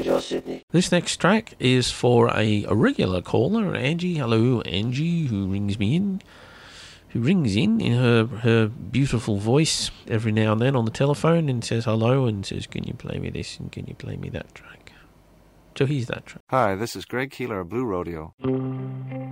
Radio Sydney. This next track is for a regular caller, Angie. Hello, Angie, who rings in her beautiful voice every now and then on the telephone and says hello and says, can you play me this and can you play me that track? So here's that track. Hi, this is Greg Keeler of Blue Rodeo.